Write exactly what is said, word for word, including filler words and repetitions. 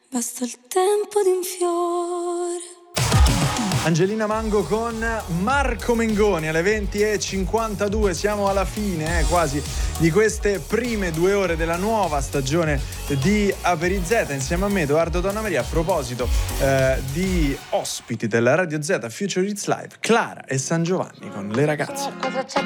basta il tempo di un fiore. Angelina Mango con Marco Mengoni alle venti e cinquantadue. Siamo alla fine eh, quasi di queste prime due ore della nuova stagione di Aperizeta insieme a me, Edoardo Donnamaria. A proposito eh, di ospiti della Radio Z Future Hits Live, Clara e San Giovanni con Le Ragazze. Cosa c'è